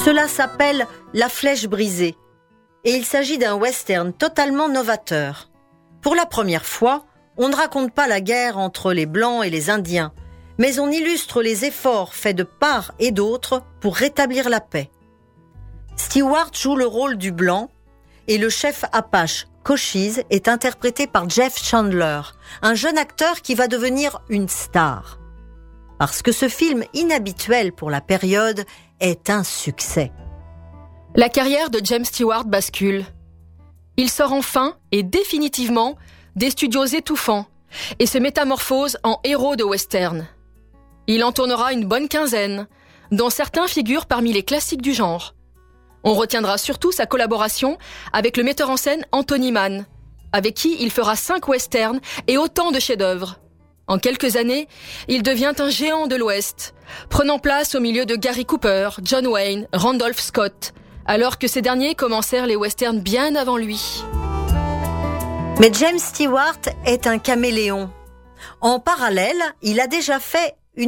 Cela s'appelle La Flèche brisée et il s'agit d'un western totalement novateur. Pour la première fois, on ne raconte pas la guerre entre les Blancs et les Indiens, mais on illustre les efforts faits de part et d'autre pour rétablir la paix. Stewart joue le rôle du Blanc et le chef Apache, Cochise, est interprété par Jeff Chandler, un jeune acteur qui va devenir une star. Parce que ce film inhabituel pour la période est un succès. La carrière de James Stewart bascule. Il sort enfin et définitivement des studios étouffants et se métamorphose en héros de western. Il en tournera une bonne quinzaine, dont certains figurent parmi les classiques du genre. On retiendra surtout sa collaboration avec le metteur en scène Anthony Mann, avec qui il fera 5 westerns et autant de chefs-d'œuvre. En quelques années, il devient un géant de l'Ouest, prenant place au milieu de Gary Cooper, John Wayne, Randolph Scott, alors que ces derniers commencèrent les westerns bien avant lui. Mais James Stewart est un caméléon. En parallèle, il a déjà fait